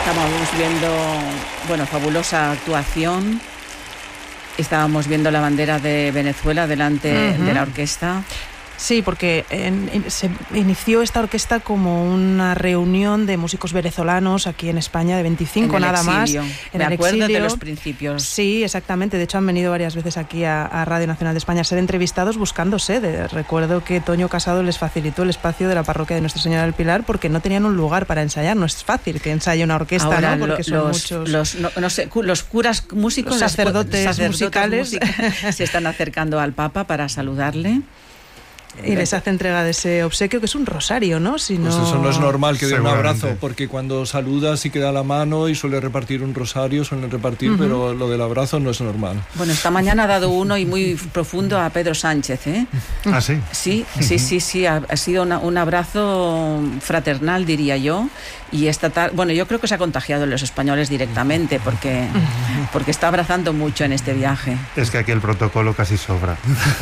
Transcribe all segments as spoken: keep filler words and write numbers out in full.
Estábamos viendo, bueno, fabulosa actuación. Estábamos viendo la bandera de Venezuela delante uh-huh. de la orquesta. Sí, porque en, en, se inició esta orquesta como una reunión de músicos venezolanos aquí en España, de veinticinco nada exilio. más. En Me el acuerdo exilio. de los principios. Sí, exactamente. De hecho, han venido varias veces aquí a, a Radio Nacional de España a ser entrevistados buscando sede. Recuerdo que Toño Casado les facilitó el espacio de la parroquia de Nuestra Señora del Pilar porque no tenían un lugar para ensayar. No es fácil que ensaye una orquesta, Ahora, ¿no? Porque lo, son los, muchos... Los, no, no sé, los curas músicos, los sacerdotes, sacerdotes musicales música, se están acercando al Papa para saludarle. Y les hace entrega de ese obsequio, que es un rosario, ¿no? Si no... Pues eso no es normal que dé un abrazo, porque cuando saluda sí que da la mano y suele repartir un rosario, suelen repartir, uh-huh. pero lo del abrazo no es normal. Bueno, esta mañana ha dado uno y muy profundo a Pedro Sánchez, ¿eh? ¿Ah, sí? Sí, sí, sí, sí, ha, ha sido una, un abrazo fraternal, diría yo, y esta tarde, bueno, yo creo que se ha contagiado en los españoles directamente, porque, porque está abrazando mucho en este viaje. Es que aquí el protocolo casi sobra.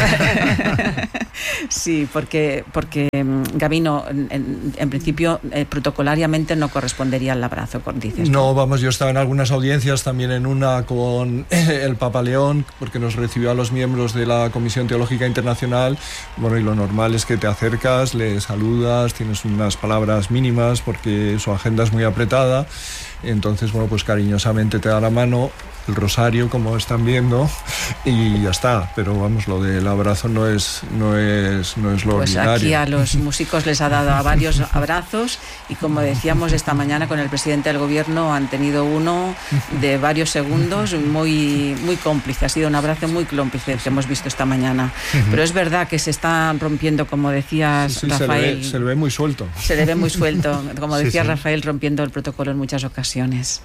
Sí, porque, porque Gabino, en, en principio, eh, protocolariamente no correspondería al abrazo, dices. No, vamos, yo estaba en algunas audiencias, también en una con el Papa León, porque nos recibió a los miembros de la Comisión Teológica Internacional. Bueno, y lo normal es que te acercas, le saludas, tienes unas palabras mínimas, porque su agenda es muy apretada. Entonces, bueno, pues cariñosamente te da la mano, el rosario, como están viendo, y ya está. Pero vamos, lo del abrazo no es, no es, no es lo pues ordinario. Aquí a los músicos les ha dado a varios abrazos y, como decíamos esta mañana con el presidente del gobierno, han tenido uno de varios segundos muy, muy cómplice. Ha sido un abrazo muy cómplice que hemos visto esta mañana. Pero es verdad que se están rompiendo, como decías, sí, sí, Rafael. Se le, ve, se le ve muy suelto. Se le ve muy suelto, como decía sí, sí. Rafael, rompiendo el protocolo en muchas ocasiones.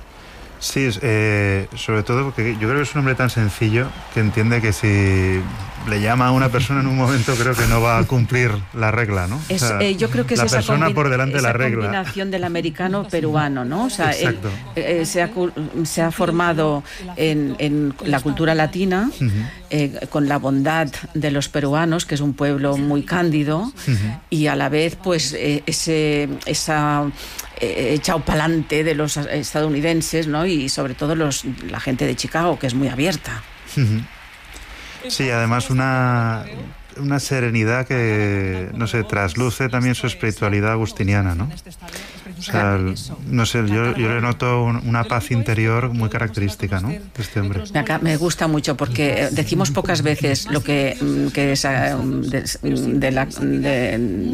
Sí, eh, sobre todo porque yo creo que es un hombre tan sencillo que entiende que si le llama a una persona en un momento, creo que no va a cumplir la regla, ¿no? Es, o sea, eh, yo creo que es la esa, persona combi- por delante de la esa regla. combinación del americano peruano, ¿no? O sea, él, Exacto. eh, se, ha, se ha formado en, en la cultura latina, uh-huh. eh, con la bondad de los peruanos, que es un pueblo muy cándido, uh-huh. y a la vez, pues, eh, ese esa eh, echado pa'lante de los estadounidenses, ¿no? Y sobre todo los la gente de Chicago, que es muy abierta. Uh-huh. Sí, además una, una serenidad que, no sé, trasluce también su espiritualidad agustiniana, ¿no? O sea, no sé, yo, yo le noto un, una paz interior muy característica, ¿no?, de este hombre. Acá me gusta mucho porque decimos pocas veces lo que, que es de, de la... De,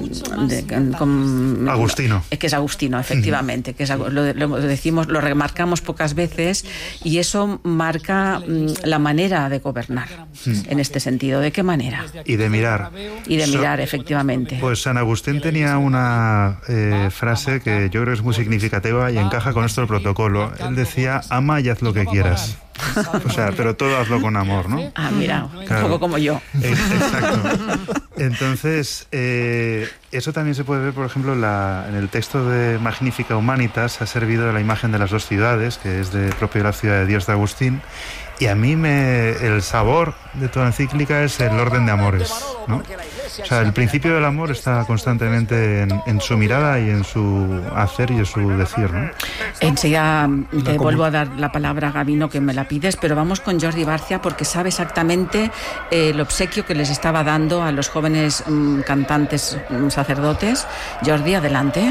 de, con, Agustino. Que es Agustino, efectivamente. Que es, lo, lo decimos, lo remarcamos pocas veces y eso marca la manera de gobernar, en este sentido. ¿De qué manera? Y de mirar. Y de mirar, so, efectivamente. Pues San Agustín tenía una eh, frase que yo creo que es muy significativa y encaja con esto del protocolo. Él decía, ama y haz lo que quieras. O sea, pero todo hazlo con amor, ¿no? Ah, mira, claro. Un poco como yo. Exacto. Entonces, eh, eso también se puede ver, por ejemplo, la, en el texto de Magnifica Humanitas ha servido la imagen de las dos ciudades, que es de propio de la ciudad de Dios de Agustín. Y a mí me, el sabor de toda encíclica es el orden de amores, ¿no? O sea, el principio del amor está constantemente en, en su mirada y en su hacer y en su decir, ¿no? Enseguida te vuelvo a dar la palabra a Gabino, que me la pides, pero vamos con Jordi Barcia porque sabe exactamente eh, el obsequio que les estaba dando a los jóvenes um, cantantes um, sacerdotes. Jordi, adelante.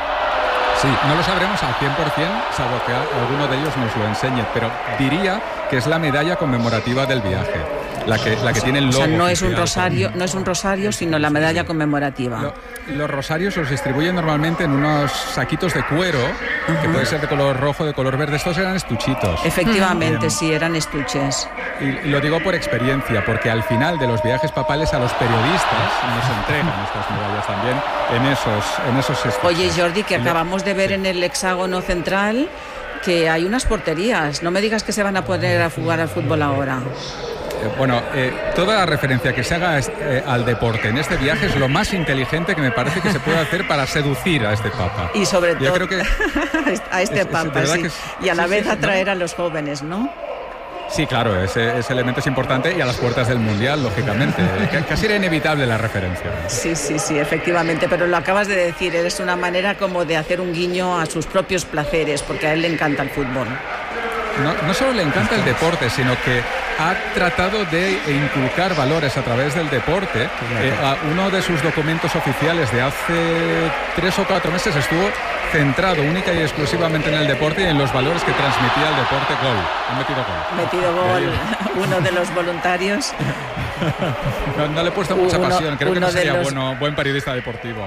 Sí, no lo sabremos al cien por cien, salvo que alguno de ellos nos lo enseñe, pero diría que es la medalla conmemorativa del viaje, la que, la que tiene el logo. O sea, no es un rosario, no es un rosario, sino la medalla conmemorativa. Lo, los rosarios los distribuyen normalmente en unos saquitos de cuero, uh-huh. que puede ser de color rojo, de color verde. Estos eran estuchitos. Efectivamente, uh-huh. sí, eran estuches. Y, y lo digo por experiencia, porque al final de los viajes papales a los periodistas nos entregan estas medallas también en esos, en esos estuches. Oye, Jordi, que acabamos de ver sí. en el hexágono central que hay unas porterías. No me digas que se van a poner a jugar al fútbol ahora. Bueno, eh, toda la referencia que se haga eh, al deporte en este viaje es lo más inteligente que me parece que se puede hacer para seducir a este Papa. Y sobre Yo todo creo que a este es, Papa, es, sí. es, y a la sí, vez sí, atraer ¿no? a los jóvenes, ¿no? Sí, claro, ese, ese elemento es importante y a las puertas del Mundial, lógicamente. Casi era inevitable la referencia. Sí, sí, sí, efectivamente, pero lo acabas de decir, es una manera como de hacer un guiño a sus propios placeres, porque a él le encanta el fútbol. No, no solo le encanta el deporte, sino que ha tratado de inculcar valores a través del deporte. Eh, uno de sus documentos oficiales de hace tres o cuatro meses estuvo centrado única y exclusivamente en el deporte y en los valores que transmitía el deporte. Gol, ha metido gol. Metido gol, uno de los voluntarios. No, no le he puesto mucha uno, pasión, creo que no sería los... bueno, buen periodista deportivo.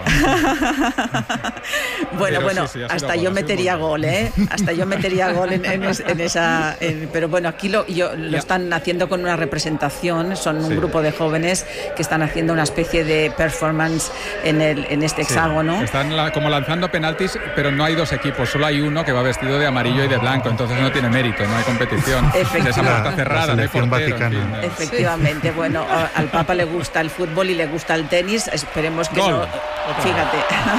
bueno, pero bueno, sí, sí, hasta gol, yo metería gol, ¿eh? Hasta yo metería gol en, en, en esa... En, pero bueno, aquí lo, yo, lo están haciendo con una representación, son un sí. grupo de jóvenes que están haciendo una especie de performance en, el, en este hexágono. Sí. Están la, como lanzando penaltis, pero no hay dos equipos, solo hay uno que va vestido de amarillo y de blanco, entonces no tiene mérito, no hay competición. Efectivamente. Esa puerta cerrada, no hay portero, en fin. Efectivamente, sí. Bueno, al Papa le gusta el fútbol y le gusta el tenis, esperemos que Gol. no... Fíjate.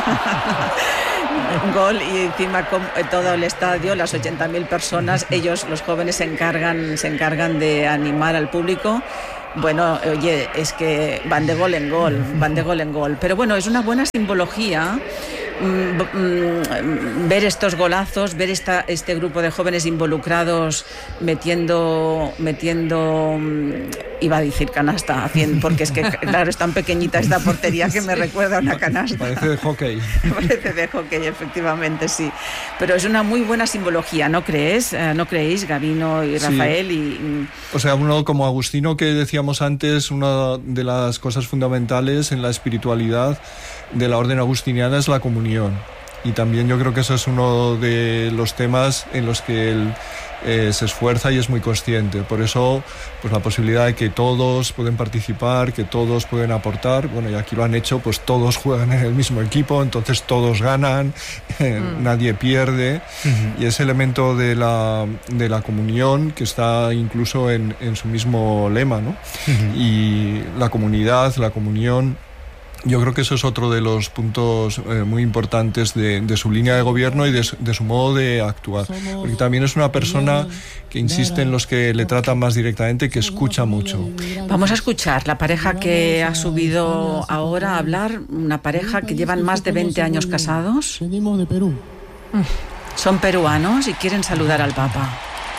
Gol y encima con todo el estadio, las ochenta mil personas, ellos, los jóvenes, se encargan, se encargan de animar al público. Bueno, oye, es que van de gol en gol, van de gol en gol. Pero bueno, es una buena simbología mm, mm, ver estos golazos, ver esta, este grupo de jóvenes involucrados metiendo, metiendo, mm, iba a decir canasta, haciendo, porque es que, claro, es tan pequeñita esta portería que me recuerda a una canasta. Parece de hockey. Parece de hockey, efectivamente, sí. Pero es una muy buena simbología, ¿no crees? ¿No creéis, Gabino y Rafael? Sí. Y, o sea, uno como Agustino, que decíamos antes, una de las cosas fundamentales en la espiritualidad de la orden agustiniana es la comunión. Y también yo creo que eso es uno de los temas en los que él eh, se esfuerza y es muy consciente. Por eso, pues la posibilidad de que todos pueden participar, que todos pueden aportar. Bueno, y aquí lo han hecho, pues todos juegan en el mismo equipo, entonces todos ganan, eh, mm. nadie pierde. Uh-huh. Y ese elemento de la, de la comunión que está incluso en, en su mismo lema, ¿no? Uh-huh. Y la comunidad, la comunión... Yo creo que eso es otro de los puntos eh, muy importantes de, de su línea de gobierno y de, de su modo de actuar. Porque también es una persona que insiste en los que le tratan más directamente, que escucha mucho. Vamos a escuchar la pareja que ha subido ahora a hablar, una pareja que llevan más de veinte años casados. Venimos de Perú. Son peruanos y quieren saludar al Papa.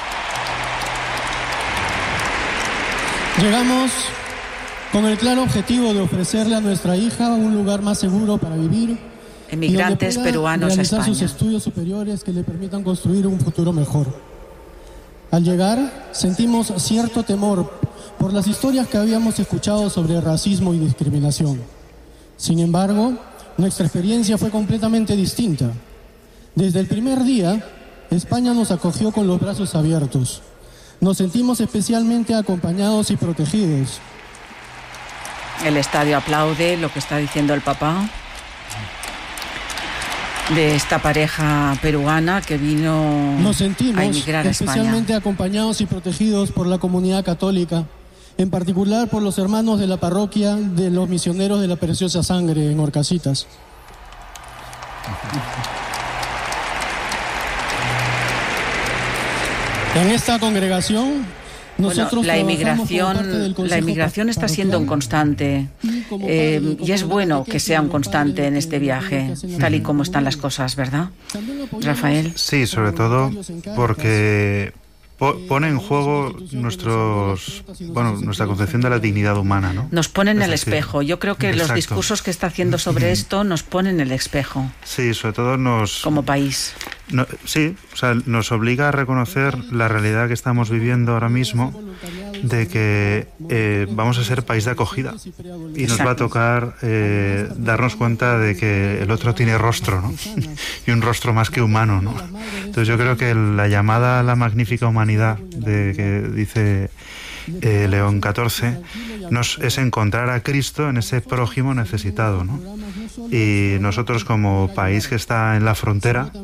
Llegamos con el claro objetivo de ofrecerle a nuestra hija un lugar más seguro para vivir. Emigrantes peruanos a España. Sus estudios superiores que le permitan construir un futuro mejor. Al llegar, sentimos cierto temor por las historias que habíamos escuchado sobre racismo y discriminación. Sin embargo, nuestra experiencia fue completamente distinta. Desde el primer día, España nos acogió con los brazos abiertos. Nos sentimos especialmente acompañados y protegidos. El estadio aplaude lo que está diciendo el Papa de esta pareja peruana que vino Nos sentimos a emigrar a España. Especialmente acompañados y protegidos por la comunidad católica, en particular por los hermanos de la parroquia de los misioneros de la Preciosa Sangre en Horcasitas. En esta congregación Bueno, la inmigración, la inmigración está siendo un constante eh, y es bueno que sea un constante en este viaje, tal y como están las cosas, ¿verdad, Rafael? Sí, sobre todo porque pone en juego nuestros, bueno, nuestra concepción de la dignidad humana, ¿no? Nos pone en el espejo. Yo creo que Exacto. los discursos que está haciendo sobre esto nos ponen en el espejo. Sí, sobre todo nos... Como país. No, sí, o sea, nos obliga a reconocer la realidad que estamos viviendo ahora mismo, de que eh, vamos a ser país de acogida y nos Exacto. va a tocar eh, darnos cuenta de que el otro tiene rostro, ¿no? Y un rostro más que humano, ¿no? Entonces yo creo que la llamada a la magnífica humanidad de que dice eh, León catorce nos, es encontrar a Cristo en ese prójimo necesitado, ¿no? Y nosotros como país que está en la frontera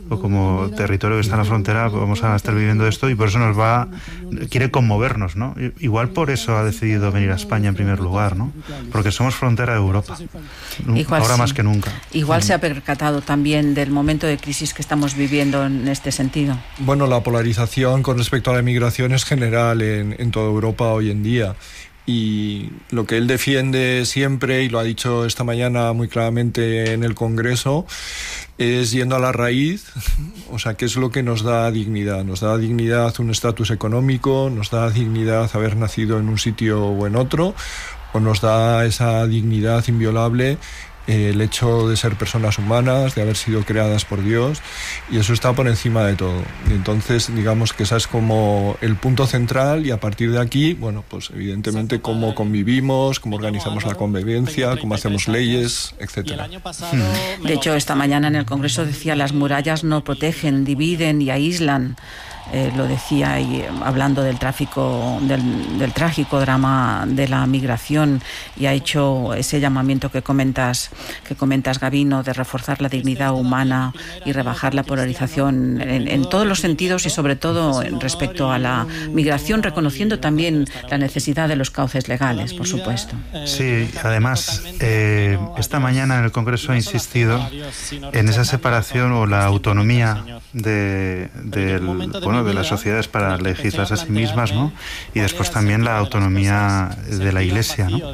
o como territorio que está en la frontera vamos a estar viviendo esto, y por eso nos va, quiere conmovernos, ¿no? Igual por eso ha decidido venir a España en primer lugar, ¿no? Porque somos frontera de Europa, Igual ahora sí. más que nunca. Igual se ha percatado también del momento de crisis que estamos viviendo en este sentido. Bueno, la polarización con respecto a la inmigración es general en, en toda Europa hoy en día. Y lo que él defiende siempre, y lo ha dicho esta mañana muy claramente en el Congreso, es yendo a la raíz, o sea, ¿qué es lo que nos da dignidad? Nos da dignidad un estatus económico, nos da dignidad haber nacido en un sitio o en otro, o nos da esa dignidad inviolable eh, el hecho de ser personas humanas, de haber sido creadas por Dios, y eso está por encima de todo. Y entonces, digamos que ese es como el punto central, y a partir de aquí, bueno, pues evidentemente cómo convivimos, cómo organizamos la convivencia, cómo hacemos leyes, etcétera. De hecho, esta mañana en el Congreso decía: las murallas no protegen, dividen y aíslan. Eh, lo decía, y hablando del tráfico, del, del trágico drama de la migración, y ha hecho ese llamamiento que comentas, que comentas, Gabino, de reforzar la dignidad humana y rebajar la polarización en, en todos los sentidos, y sobre todo en respecto a la migración, reconociendo también la necesidad de los cauces legales, por supuesto. Sí, además, eh, esta mañana en el Congreso ha insistido en esa separación o la autonomía de, del, bueno, de las sociedades para legislar a sí mismas, ¿no? Y después también la autonomía de la Iglesia, ¿no?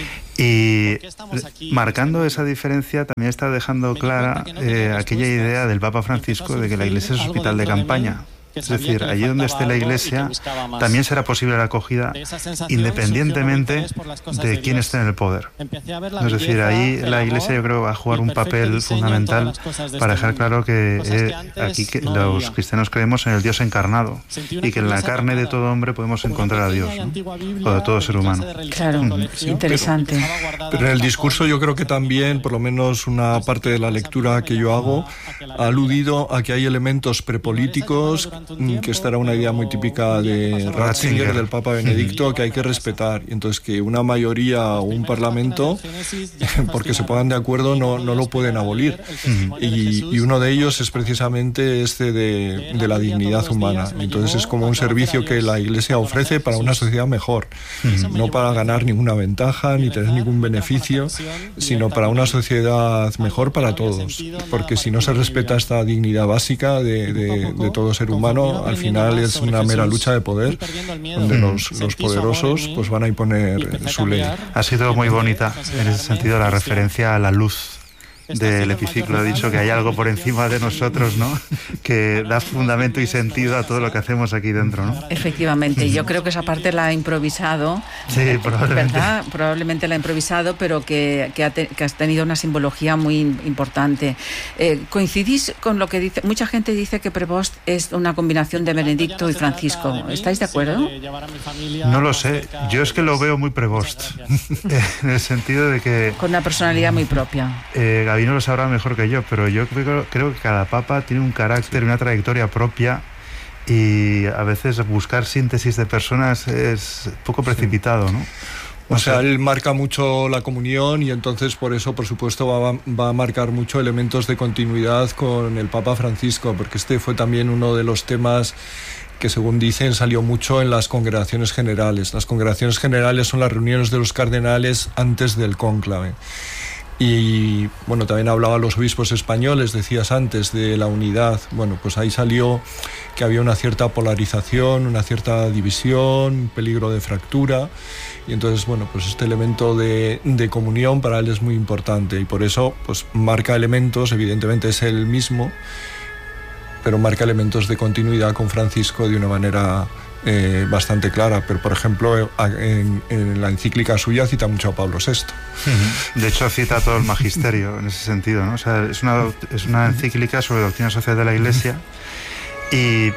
Y marcando esa diferencia también está dejando clara eh, aquella idea del Papa Francisco de que la Iglesia es hospital de campaña. Es decir, allí donde esté la Iglesia también será posible la acogida independientemente de quién esté en el poder. Es decir, ahí la Iglesia yo creo va a jugar un papel fundamental para dejar claro que eh, aquí que los cristianos creemos en el Dios encarnado y que en la carne de todo hombre podemos encontrar a Dios, ¿no? O de todo ser humano. Claro, interesante. Pero, pero en el discurso yo creo que también, por lo menos una parte de la lectura que yo hago, ha aludido a que hay elementos prepolíticos, que esta era una idea muy típica de Ratzinger, del Papa Benedicto, que hay que respetar. Y entonces que una mayoría o un parlamento, porque se pongan de acuerdo, no, no lo pueden abolir. Y, y uno de ellos es precisamente este de, de la dignidad humana. Entonces es como un servicio que la Iglesia ofrece para una sociedad mejor. No para ganar ninguna ventaja ni tener ningún beneficio, sino para una sociedad mejor para todos. Porque si no se respeta esta dignidad básica de, de, de todo ser humano, al final es una mera lucha de poder, donde los, los poderosos pues van a imponer su ley. Ha sido muy bonita en ese sentido la referencia a la luz del epiciclo. Ha dicho que hay algo por encima de nosotros, ¿no? Que da fundamento y sentido a todo lo que hacemos aquí dentro, ¿no? Efectivamente, yo creo que esa parte la ha improvisado. Sí, probablemente. ¿Verdad? Probablemente la ha improvisado, pero que, que, ha, te, que ha tenido una simbología muy importante. Eh, ¿Coincidís con lo que dice? Mucha gente dice que Prevost es una combinación de Benedicto y Francisco. ¿Estáis de acuerdo? No lo sé. Yo es que lo veo muy Prevost. En el sentido de que... Con una personalidad muy propia. Eh, Gabino lo sabrá mejor que yo, pero yo creo, creo que cada papa tiene un carácter, una trayectoria propia, y a veces buscar síntesis de personas es poco precipitado, ¿no? O sea, él marca mucho la comunión, y entonces por eso, por supuesto, va, va a marcar mucho elementos de continuidad con el Papa Francisco, porque este fue también uno de los temas que, según dicen, salió mucho en las congregaciones generales. Las congregaciones generales son las reuniones de los cardenales antes del cónclave. Y bueno, también hablaba los obispos españoles, decías antes, de la unidad. Bueno, pues ahí salió que había una cierta polarización, una cierta división, un peligro de fractura. Y entonces, bueno, pues este elemento de, de comunión para él es muy importante, y por eso pues marca elementos, evidentemente es él mismo, pero marca elementos de continuidad con Francisco de una manera Eh, bastante clara. Pero por ejemplo en, en la encíclica suya cita mucho a Pablo sexto. De hecho cita a todo el magisterio en ese sentido, ¿no? O sea, es una, es una encíclica sobre doctrina social de la Iglesia, y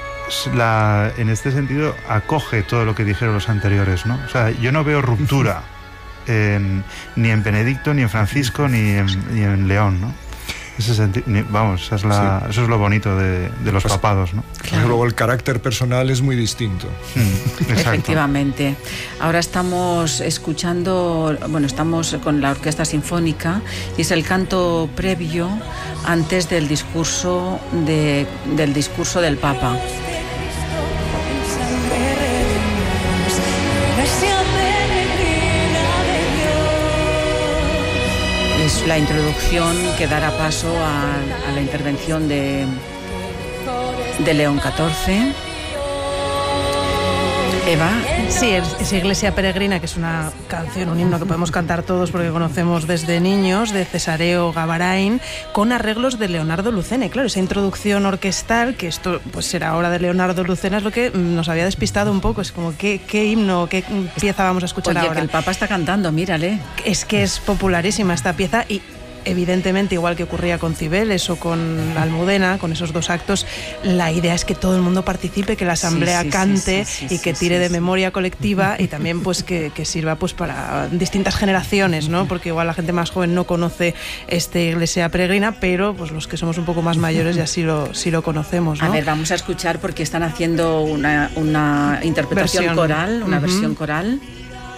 la, en este sentido acoge todo lo que dijeron los anteriores, ¿no? O sea, yo no veo ruptura en, ni en Benedicto, ni en Francisco, ni en, ni en León, ¿no? Ese senti- vamos, esa es la, sí. eso es lo bonito de, de los pues, papados, ¿no? Claro. Luego el carácter personal es muy distinto. Mm, efectivamente. Ahora estamos escuchando, bueno, estamos con la Orquesta Sinfónica y es el canto previo antes del discurso de, del discurso del Papa. Es la introducción que dará paso a, a la intervención de, de León catorce. Eva. Sí, es Iglesia Peregrina, que es una canción, un himno que podemos cantar todos porque conocemos desde niños, de Cesáreo Gavarain, con arreglos de Leonardo Lucena. Claro, esa introducción orquestal, que esto pues será ahora de Leonardo Lucena, es lo que nos había despistado un poco. Es como, ¿qué, qué himno, qué pieza vamos a escuchar Oye, ahora? Que el Papa está cantando, mírale. Es que es popularísima esta pieza y... Evidentemente, igual que ocurría con Cibeles o con la Almudena, con esos dos actos, la idea es que todo el mundo participe, que la asamblea sí, sí, cante sí, sí, sí, y que tire sí, sí, de memoria colectiva y también pues que, que sirva pues para distintas generaciones, ¿no? Porque igual la gente más joven no conoce esta Iglesia Peregrina, pero pues los que somos un poco más mayores ya sí lo, sí lo conocemos, ¿no? A ver, vamos a escuchar porque están haciendo una, una interpretación versión. coral, una uh-huh. versión coral.